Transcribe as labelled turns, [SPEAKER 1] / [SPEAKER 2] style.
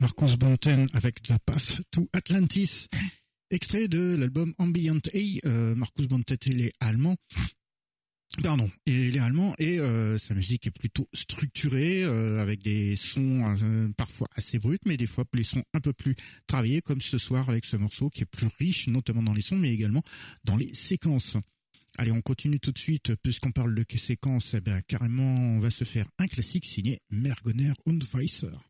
[SPEAKER 1] Marcus Bonten avec The Path to Atlantis, extrait de l'album Ambient A. Marcus Bonten, il est allemand. Il est allemand et sa musique est plutôt structurée, avec des sons parfois assez bruts, mais des fois les sons un peu plus travaillés, comme ce soir avec ce morceau qui est plus riche, notamment dans les sons, mais également dans les séquences. Allez, on continue tout de suite, puisqu'on parle de séquences, carrément, on va se faire un classique signé Mergoner und Weisser.